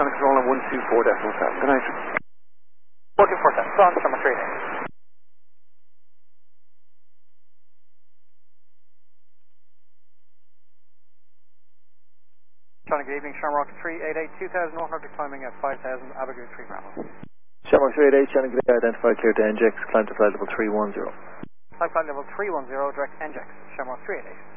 trying to control on 124.7. Good night. 1447, Bronx, Shamrock 388. Good evening, Shamrock 388, 2100 climbing at 5000, Abigail 3 Bravo. Shamrock 388, Shannon Gray, identified clear to NJX, climb to flight level 310. Flight level 310, direct NJX, Shamrock 388.